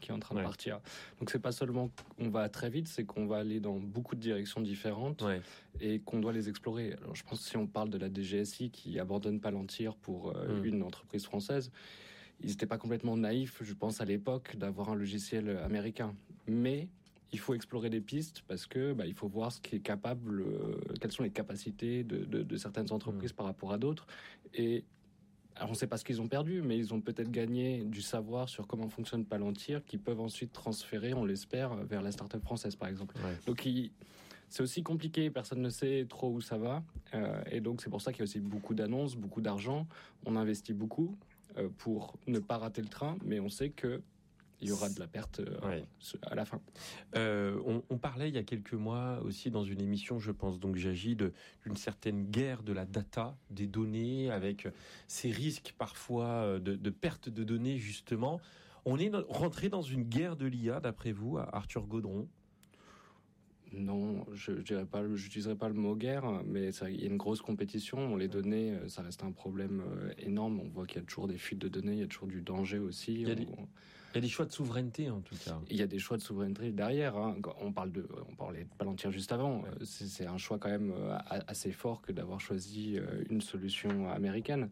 qui est en train de partir. Donc c'est pas seulement qu'on va très vite, c'est qu'on va aller dans beaucoup de directions différentes et qu'on doit les explorer. Alors je pense que si on parle de la DGSI qui abandonne Palantir pour une entreprise française, ils n'étaient pas complètement naïfs, je pense, à l'époque, d'avoir un logiciel américain. Mais il faut explorer des pistes parce que il faut voir ce qui est capable, quelles sont les capacités de certaines entreprises par rapport à d'autres. Et alors on ne sait pas ce qu'ils ont perdu, mais ils ont peut-être gagné du savoir sur comment fonctionne Palantir, qui peuvent ensuite transférer, on l'espère, vers la start-up française, par exemple. Donc c'est aussi compliqué, personne ne sait trop où ça va. Et donc c'est pour ça qu'il y a aussi beaucoup d'annonces, beaucoup d'argent. On investit beaucoup pour ne pas rater le train, mais on sait que il y aura de la perte à la fin. On parlait il y a quelques mois aussi dans une émission, je pense donc j'agis, d'une certaine guerre de la data, des données, avec ces risques parfois de perte de données justement. On est rentré dans une guerre de l'IA d'après vous, Arthur Gaudron ? Non, je n'utiliserai pas le mot guerre, mais il y a une grosse compétition. Les données, ça reste un problème énorme. On voit qu'il y a toujours des fuites de données, il y a toujours du danger aussi. Il y a des choix de souveraineté en tout cas. Il y a des choix de souveraineté derrière. On parlait de Palantir juste avant. C'est un choix quand même assez fort que d'avoir choisi une solution américaine.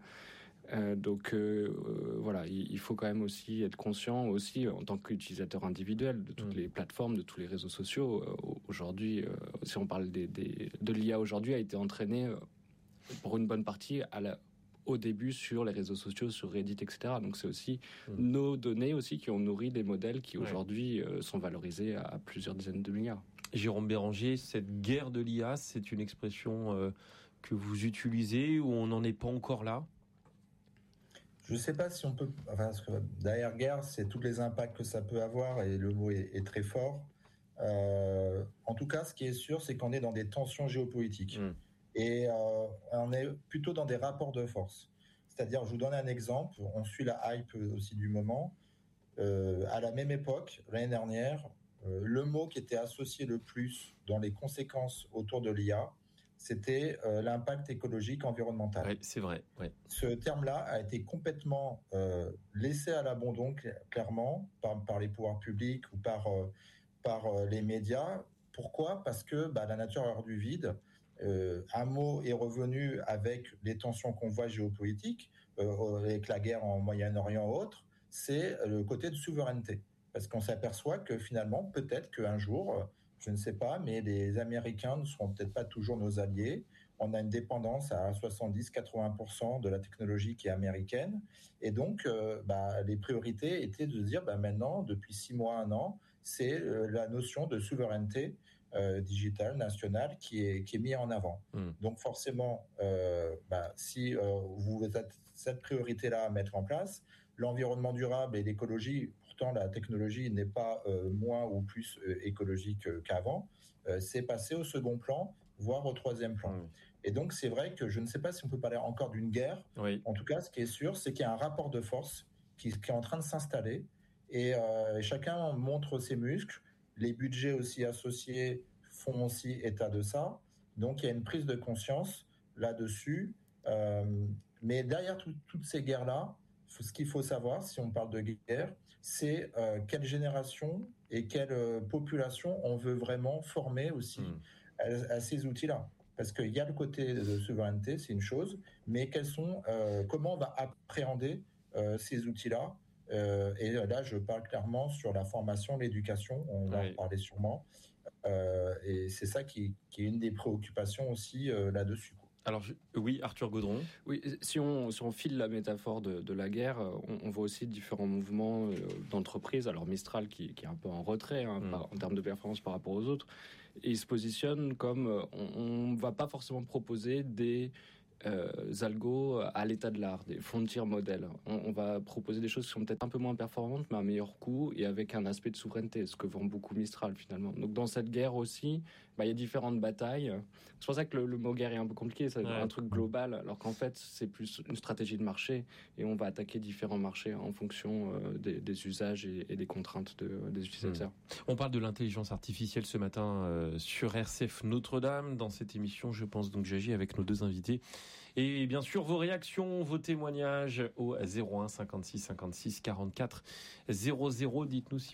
Voilà, il faut quand même aussi être conscient aussi en tant qu'utilisateur individuel de toutes les plateformes, de tous les réseaux sociaux. Aujourd'hui, si on parle de l'IA aujourd'hui, a été entraîné pour une bonne partie au début sur les réseaux sociaux, sur Reddit, etc. Donc c'est aussi nos données aussi qui ont nourri des modèles qui aujourd'hui sont valorisés à plusieurs dizaines de milliards. Jérôme Béranger, cette guerre de l'IA, c'est une expression que vous utilisez ou on n'en est pas encore là ? Je ne sais pas si on peut... parce que derrière guerre, c'est tous les impacts que ça peut avoir et le mot est très fort. En tout cas, ce qui est sûr, c'est qu'on est dans des tensions géopolitiques. Et on est plutôt dans des rapports de force. C'est-à-dire, je vous donne un exemple, on suit la hype aussi du moment. À la même époque, l'année dernière, le mot qui était associé le plus dans les conséquences autour de l'IA, c'était l'impact écologique environnemental. Oui, c'est vrai. Ouais. Ce terme-là a été complètement laissé à l'abandon, clairement, par les pouvoirs publics ou par les médias. Pourquoi ? Parce que la nature a horreur du vide. Un mot est revenu avec les tensions qu'on voit géopolitiques, avec la guerre en Moyen-Orient ou autre, c'est le côté de souveraineté. Parce qu'on s'aperçoit que finalement, peut-être qu'un jour... je ne sais pas, mais les Américains ne seront peut-être pas toujours nos alliés. On a une dépendance à 70-80% de la technologie qui est américaine. Et donc, les priorités étaient de se dire, maintenant, depuis 6 mois, 1 an, c'est la notion de souveraineté digitale, nationale, qui est mise en avant. Donc, forcément, si vous avez cette priorité-là à mettre en place, l'environnement durable et l'écologie, pourtant la technologie n'est pas moins ou plus écologique qu'avant, c'est passé au second plan, voire au troisième plan. Et donc c'est vrai que je ne sais pas si on peut parler encore d'une guerre. En tout cas, ce qui est sûr, c'est qu'il y a un rapport de force qui est en train de s'installer et chacun montre ses muscles. Les budgets aussi associés font aussi état de ça. Donc il y a une prise de conscience là-dessus. Mais derrière toutes ces guerres-là, ce qu'il faut savoir, si on parle de guerre, c'est quelle génération et quelle population on veut vraiment former aussi à ces outils-là. Parce qu'il y a le côté de souveraineté, c'est une chose, mais comment on va appréhender ces outils-là. Et là, je parle clairement sur la formation, l'éducation, on va en parler sûrement. Et c'est ça qui est une des préoccupations aussi là-dessus. Alors oui, Arthur Gaudron. Oui, si on file la métaphore de la guerre, on voit aussi différents mouvements d'entreprises. Alors Mistral qui est un peu en retrait en termes de performance par rapport aux autres, et il se positionne comme on va pas forcément proposer des algos à l'état de l'art, des frontier modèles. On va proposer des choses qui sont peut-être un peu moins performantes, mais à meilleur coût et avec un aspect de souveraineté, ce que vend beaucoup Mistral finalement. Donc dans cette guerre aussi, il y a différentes batailles. C'est pour ça que le mot guerre est un peu compliqué, c'est un truc global, alors qu'en fait c'est plus une stratégie de marché et on va attaquer différents marchés en fonction des usages et des contraintes des utilisateurs. On parle de l'intelligence artificielle ce matin sur RCF Notre-Dame. Dans cette émission, je pense donc j'agis avec nos 2 invités. Et bien sûr, vos réactions, vos témoignages au 01 56 56 44 00. Dites-nous si